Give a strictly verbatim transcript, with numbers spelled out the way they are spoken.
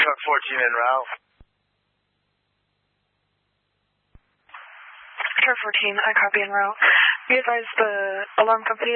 Truck fourteen en route. Truck fourteen, I copy en route. Be advised the alarm company